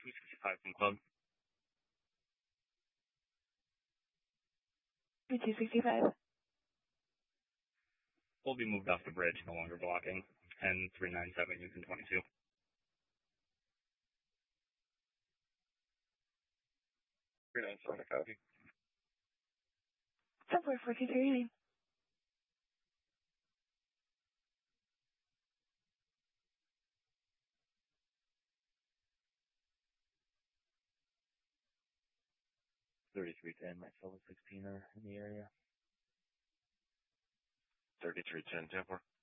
265 from Club. 265. Will be moved off the bridge, no longer blocking. 10397, Houston 22. 397, copy. 744 3310, myself 16 are in the area. 3310, Temple.